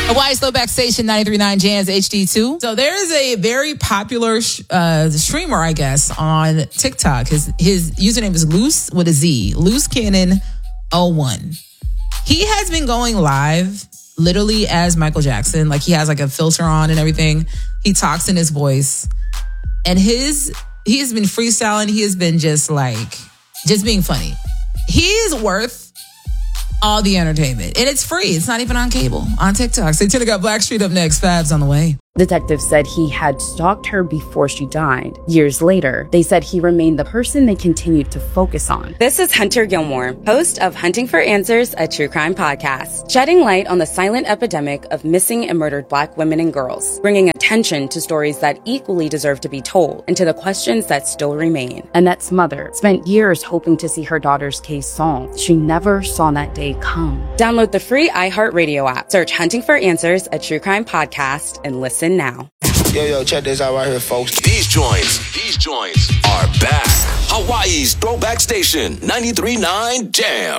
Hawaii's Throwback Station 93.9 Jams HD2. So there is a very popular streamer, I guess, on TikTok. His username is Loose with a Z. Loose Cannon 01. He has been going live literally as Michael Jackson. Like, he has like a filter on and everything. He talks in his voice. And he has been freestyling. He has been just being funny. He is worth all the entertainment. And it's free. It's not even on cable, on TikTok. So Tina got Blackstreet up next. Fab's on the way. Detectives said he had stalked her before she died. Years later, they said he remained the person they continued to focus on. This is Hunter Gilmore, host of Hunting for Answers, a true crime podcast, shedding light on the silent epidemic of missing and murdered Black women and girls, bringing attention to stories that equally deserve to be told and to the questions that still remain. Annette's mother spent years hoping to see her daughter's case solved. She never saw that day come. Download the free iHeartRadio app, search Hunting for Answers, a true crime podcast, and listen now. Yo, check this out right here, folks. These joints are back. Hawaii's Throwback Station, 93.9 Jam.